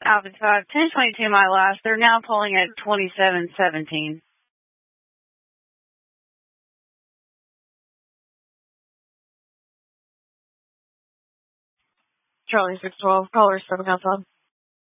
Alpha 5, 1022 my last. They're now pulling at 2717. Charlie 612, caller 7 outside.